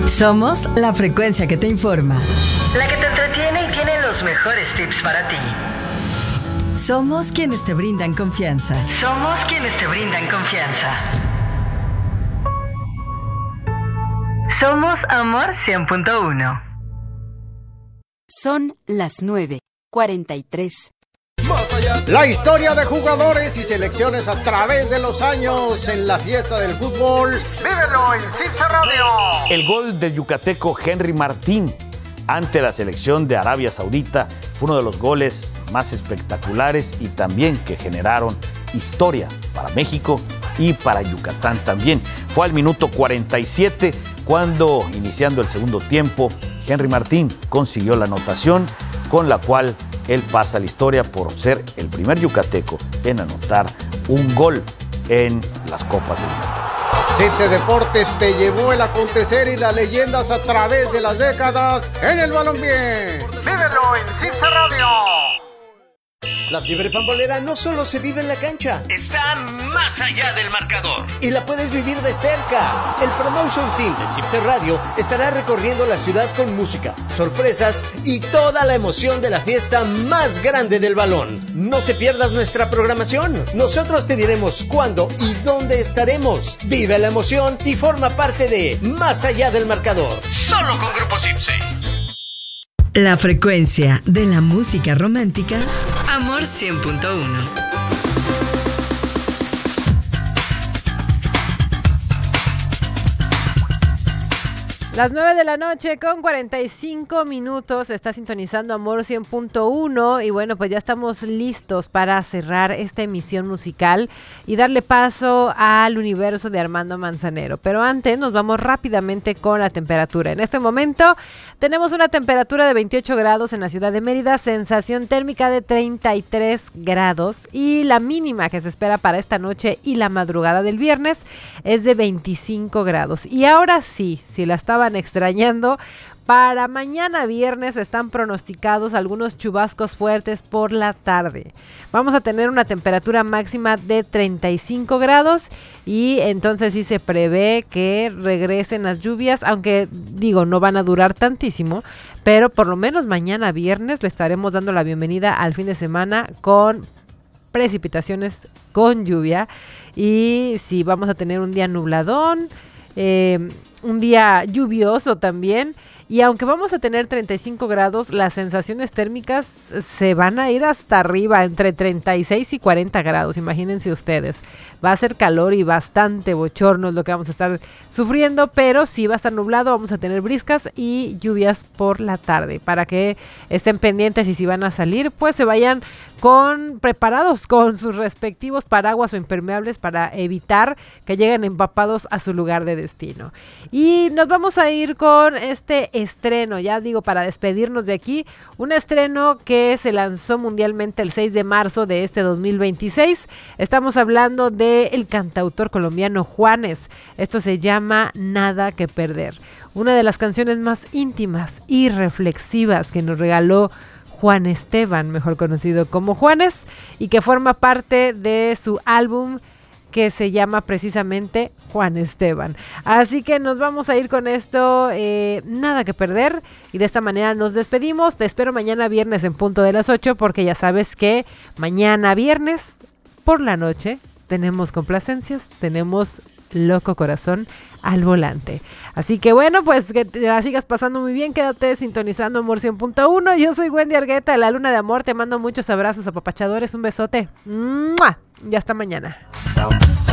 Somos la frecuencia que te informa, la que te entretiene y tiene los mejores tips para ti. Somos quienes te brindan confianza. Somos quienes te brindan confianza. Somos Amor 100.1. Son las 9:43. La historia de jugadores y selecciones a través de los años en la fiesta del fútbol. Vívelo en CIPSE Radio. El gol del yucateco Henry Martín ante la selección de Arabia Saudita fue uno de los goles más espectaculares y también que generaron historia para México y para Yucatán también. Fue al minuto 47 cuando, iniciando el segundo tiempo, Henry Martín consiguió la anotación con la cual él pasa a la historia por ser el primer yucateco en anotar un gol en las Copas del Mundo. CIPSE Deportes te llevó el acontecer y las leyendas a través de las décadas en el balompié. Vívelo en CIPSE Radio. La fiebre pambolera no solo se vive en la cancha, está más allá del marcador y la puedes vivir de cerca. El Promotion Team de CIPSE Radio estará recorriendo la ciudad con música, sorpresas y toda la emoción de la fiesta más grande del balón. No te pierdas nuestra programación. Nosotros te diremos cuándo y dónde estaremos. Vive la emoción y forma parte de Más allá del marcador. Solo con Grupo CIPSE. La frecuencia de la música romántica, Amor 100.1. Las 9 de la noche con 45 minutos, está sintonizando Amor 100.1 y bueno, pues ya estamos listos para cerrar esta emisión musical y darle paso al universo de Armando Manzanero. Pero antes nos vamos rápidamente con la temperatura. En este momento tenemos una temperatura de 28 grados en la ciudad de Mérida, sensación térmica de 33 grados y la mínima que se espera para esta noche y la madrugada del viernes es de 25 grados. Y ahora sí, si la estaban extrañando, para mañana viernes están pronosticados algunos chubascos fuertes por la tarde. Vamos a tener una temperatura máxima de 35 grados y entonces sí se prevé que regresen las lluvias, aunque digo, no van a durar tantísimo, pero por lo menos mañana viernes le estaremos dando la bienvenida al fin de semana con precipitaciones, con lluvia y sí vamos a tener un día nubladón, un día lluvioso también. Y aunque vamos a tener 35 grados, las sensaciones térmicas se van a ir hasta arriba, entre 36 y 40 grados, imagínense ustedes. Va a ser calor y bastante bochorno es lo que vamos a estar sufriendo, pero sí va a estar nublado, vamos a tener briscas y lluvias por la tarde, para que estén pendientes y si van a salir, pues se vayan preparados con sus respectivos paraguas o impermeables para evitar que lleguen empapados a su lugar de destino. Y nos vamos a ir con este estreno, ya digo, para despedirnos de aquí, un estreno que se lanzó mundialmente el 6 de marzo de este 2026. Estamos hablando del cantautor colombiano Juanes. Esto se llama Nada que Perder, una de las canciones más íntimas y reflexivas que nos regaló Juan Esteban, mejor conocido como Juanes, y que forma parte de su álbum que se llama precisamente Juan Esteban. Así que nos vamos a ir con esto, Nada que Perder, y de esta manera nos despedimos. Te espero mañana viernes en punto de las 8, porque ya sabes que mañana viernes por la noche tenemos complacencias, tenemos Loco Corazón al volante. Así que bueno, pues que te la sigas pasando muy bien, quédate sintonizando Amor 100.1. Yo soy Wendy Argueta de la Luna de Amor, te mando muchos abrazos apapachadores, un besote. ¡Mua! Y hasta mañana. Chao.